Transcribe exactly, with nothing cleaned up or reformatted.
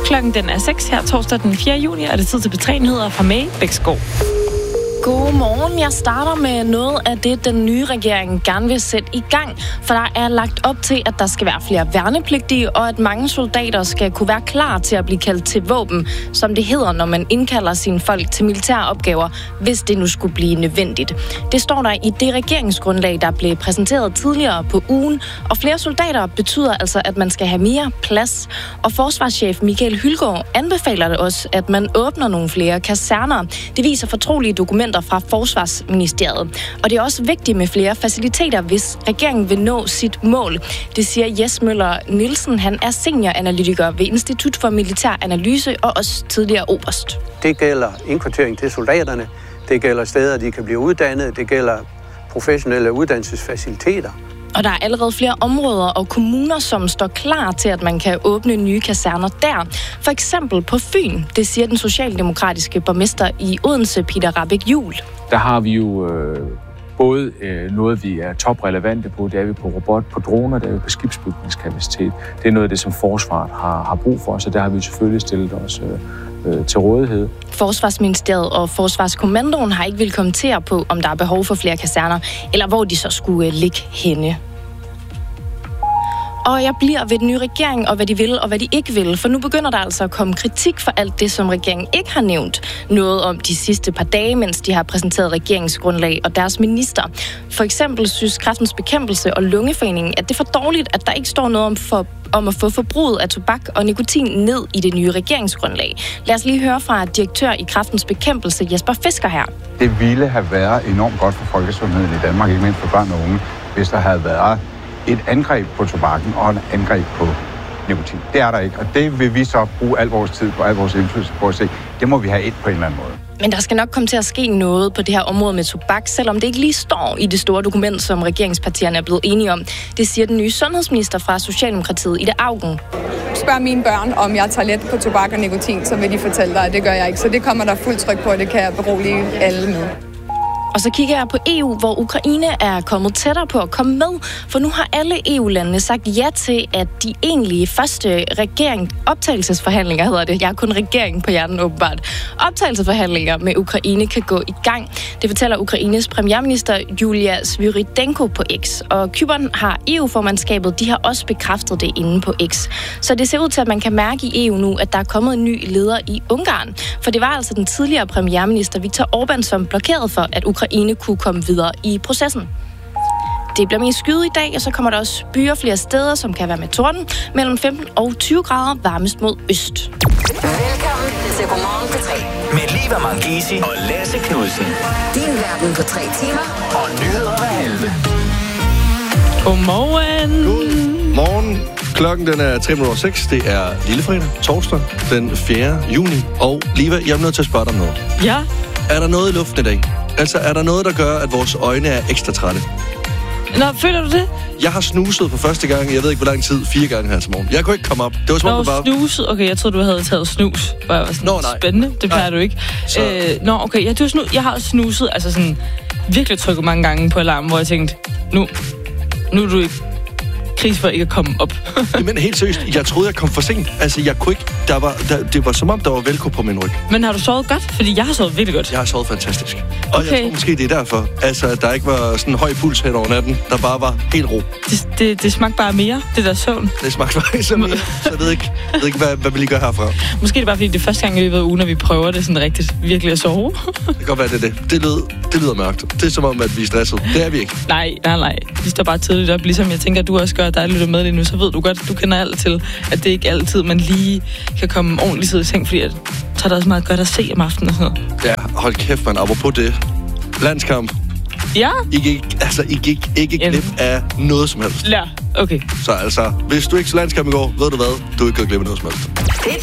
Klokken den er seks her torsdag den fjerde juni, og det er tid til P tre-nyheder fra May Bæksgaard. Godmorgen. Jeg starter med noget af det, den nye regering gerne vil sætte i gang. For der er lagt op til, at der skal være flere værnepligtige, og at mange soldater skal kunne være klar til at blive kaldt til våben, som det hedder, når man indkalder sine folk til militære opgaver, hvis det nu skulle blive nødvendigt. Det står der i det regeringsgrundlag, der blev præsenteret tidligere på ugen, og flere soldater betyder altså, at man skal have mere plads. Og forsvarschef Michael Hylgaard anbefaler det også, at man åbner nogle flere kaserner. Det viser fortrolige dokumenter fra Forsvarsministeriet. Og det er også vigtigt med flere faciliteter, hvis regeringen vil nå sit mål. Det siger Jes Møller Nielsen. Han er senioranalytiker ved Institut for Militær Analyse og også tidligere oberst. Det gælder indkvartering til soldaterne. Det gælder steder, de kan blive uddannet. Det gælder professionelle uddannelsesfaciliteter. Og der er allerede flere områder og kommuner, som står klar til, at man kan åbne nye kaserner der. For eksempel på Fyn, det siger den socialdemokratiske borgmester i Odense, Peter Rahbæk Juhl. Der har vi jo øh, både øh, noget, vi er toprelevante på, det er vi på robot, på droner, det er vi på skibsbygningskapacitet. Det er noget af det, som forsvaret har, har brug for, så der har vi selvfølgelig stillet os øh, øh, til rådighed. Forsvarsministeriet og Forsvarskommandoen har ikke vil kommentere på, om der er behov for flere kaserner, eller hvor de så skulle øh, ligge henne. Og jeg bliver ved den nye regering, og hvad de vil, og hvad de ikke vil. For nu begynder der altså at komme kritik for alt det, som regeringen ikke har nævnt noget om de sidste par dage, mens de har præsenteret regeringsgrundlag og deres minister. For eksempel synes Kræftens Bekæmpelse og Lungeforeningen, at det er for dårligt, at der ikke står noget om, for, om at få forbruget af tobak og nikotin ned i det nye regeringsgrundlag. Lad os lige høre fra direktør i Kræftens Bekæmpelse, Jesper Fisker her. Det ville have været enormt godt for folkesundheden i Danmark, ikke mindst for børn og unge, hvis der havde været et angreb på tobakken og et angreb på nikotin. Det er der ikke, og det vil vi så bruge al vores tid på, al vores indflydelse på at se. Det må vi have et på en eller anden måde. Men der skal nok komme til at ske noget på det her område med tobak, selvom det ikke lige står i det store dokument, som regeringspartierne er blevet enige om. Det siger den nye sundhedsminister fra Socialdemokratiet, Ida Auken. Spørg mine børn, om jeg tager let på tobak og nikotin, så vil de fortælle dig, at det gør jeg ikke. Så det kommer der fuldt tryk på, og det kan jeg berolige alle med. Og så kigger jeg på E U, hvor Ukraine er kommet tættere på at komme med, for nu har alle E U-landene sagt ja til, at de egentlige første regering, optagelsesforhandlinger hedder det, jeg er kun regeringen på hjernen åbenbart, optagelsesforhandlinger med Ukraine kan gå i gang. Det fortæller Ukraines premierminister Julia Svyrydenko på X, og Cypern har E U-formandskabet, de har også bekræftet det inde på X. Så det ser ud til, at man kan mærke i E U nu, at der er kommet en ny leder i Ungarn, for det var altså den tidligere premierminister Viktor Orbán, som blokerede for, at Ukraine kunne komme videre i processen. Det bliver mest skyet i dag, og så kommer der også byer flere steder, som kan være med torden, mellem femten og tyve grader, varmest mod øst. Velkommen til Godmorgen på tre. Med Liva Mangisi og Lasse Knudsen. Din verden på tre timer. Og nyheder hver halve. Godmorgen. Godmorgen. Klokken den er tre minutter seks. Det er lillefredag, torsdag, den fjerde juni. Og Liva, jeg er nødt til at spørge dig om noget. Ja. Er der noget i luften i dag? Altså, er der noget, der gør, at vores øjne er ekstra trætte? Nå, føler du det? Jeg har snuset for første gang, jeg ved ikke, hvor lang tid, fire gange her til morgen. Jeg kunne ikke komme op. Det var som om, bare... snuset? Okay, jeg troede, du havde taget snus. Hvor jeg var sådan, nå, nej. Spændende, det plejer nej. du ikke. Så... Øh, nå, okay, ja, du har snu... jeg har snuset, altså sådan, virkelig trykket mange gange på alarmen, hvor jeg tænkte, nu, nu er du ikke krise for ikke at komme op. Men helt seriøst, jeg troede, jeg kom for sent. Altså, jeg kunne ikke... Der var, der, det var som om, der var velcro på min ryg. Men har du sovet godt? Fordi jeg har sovet virkelig godt. Jeg har sovet fantastisk. Og okay. Jeg tror måske, det er derfor. Altså, at der ikke var sådan en høj puls hen over natten. Der bare var helt ro. Det, det, det smagte bare mere, det der søvn. Det smagte bare så mere. Så jeg ved ikke, jeg ved ikke hvad, hvad vi lige gør herfra. Måske er det bare, fordi det er første gang i løbet af ugen, når vi prøver det sådan rigtigt virkelig at sove. Det kan godt være, det er det. Det lyder, det lyder mørkt. Det er som om, at vi er stresset. Det er vi ikke. Nej, nej, nej. Vi står bare tidligt op, ligesom jeg tænker, at du også gør, der er lidt med lige nu, så ved du godt, du kender alt til, at det ikke altid, man lige kan komme ordentligt tid i seng, fordi at, så er det også meget godt at se om aftenen og sådan noget. Ja, hold kæft, man. Apropos det. Landskamp. Ja? I gik, altså, I gik ikke glip af noget som helst. Ja, okay. Så altså, hvis du ikke så landskamp i går, ved du hvad? Du er ikke gået glip af noget som helst.